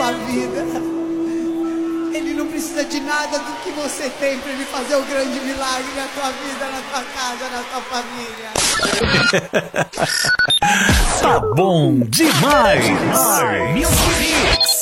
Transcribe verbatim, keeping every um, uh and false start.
tua vida. Ele não precisa de nada do que você tem para ele fazer o grande milagre na tua vida, na tua casa, na tua família. Tá bom demais! Music Mix.